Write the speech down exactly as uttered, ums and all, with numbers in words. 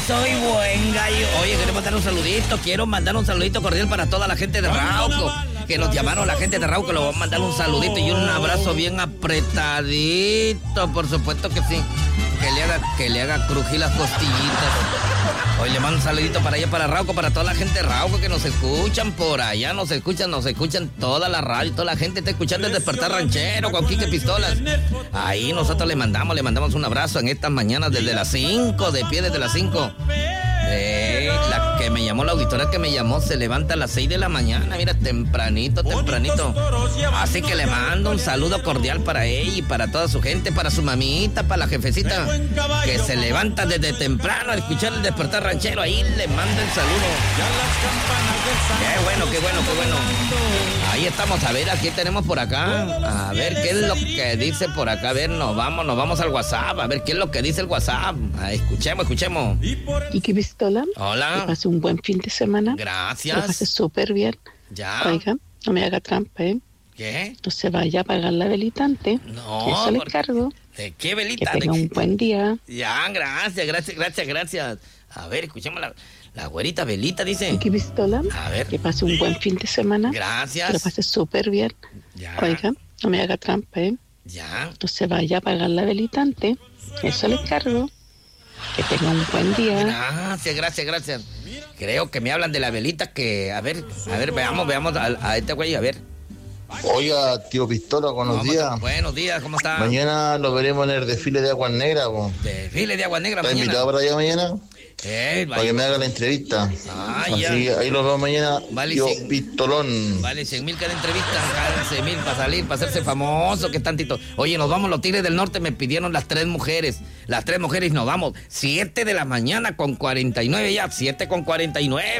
soy buen gallo. Oye, quiero mandar un saludito. Quiero mandar un saludito cordial para toda la gente de Rauco. Que nos llamaron la gente de Rauco. Le voy a mandar un saludito y un abrazo bien apretadito. Por supuesto que sí. Que le haga, que le haga crujir las costillitas. Hoy le mando un saludito para allá, para Rauco, para toda la gente de Rauco que nos escuchan por allá, nos escuchan, nos escuchan toda la radio, toda la gente está escuchando el Despertar Ranchero con Quique Pistolas. Ahí nosotros le mandamos, le mandamos un abrazo en estas mañanas desde las cinco, de pie desde las cinco. Eh, la que me llamó, la auditora que me llamó, se levanta a las seis de la mañana, mira, tempranito, tempranito. Así que le mando un saludo cordial para ella y para toda su gente, para su mamita, para la jefecita, que se levanta desde temprano a escuchar el Despertar Ranchero. Ahí le mando el saludo. Qué bueno, qué bueno, qué bueno. Ahí estamos, a ver, aquí tenemos por acá. A ver, ¿qué es lo que dice por acá? A ver, nos vamos, nos vamos al WhatsApp. A ver, ¿qué es lo que dice el WhatsApp? Ah, escuchemos, escuchemos. ¿Y qué pistola? Hola. Que pase un buen fin de semana. Gracias. Que lo pase súper bien. Ya. Oiga, no me haga trampa, ¿eh? ¿Qué? No se vaya a apagar la velita antes. No. Eso le porque- encargo. ¿De qué Que velita? tenga ¿De un qué? buen día. Ya, gracias, gracias, gracias, gracias. A ver, escuchemos la, la güerita velita, dice. ¿Y qué pistola? A ver. Que pase un buen fin de semana. Que lo Gracias. pase súper bien. Ya. Oiga, no me haga trampa, ¿eh? Ya. No se vaya a apagar la velita antes. Eso le encargo. Que tenga un buen día. Gracias, gracias, gracias. Creo que me hablan de la velita que, a ver, a ver, veamos, veamos a, a este güey, a ver. Oiga, tío Pistola, buenos Vamos, días. Buenos días, ¿cómo está? Mañana lo veremos en el desfile de Aguas Negras, po. Desfile de Agua Negra ¿Está mañana. invitado para allá mañana? Eh, Para que me haga la entrevista. Ah, Así ya. que ahí lo veo mañana, Vale, tío sí. Pistolón. Vale, cien mil cada entrevista, cada cien mil para salir, para hacerse famoso, que tantito. Oye, nos vamos, los Tigres del Norte me pidieron las tres mujeres. Las tres mujeres nos vamos. Siete de la mañana con cuarenta y nueve ya, siete con cuarenta y nueve.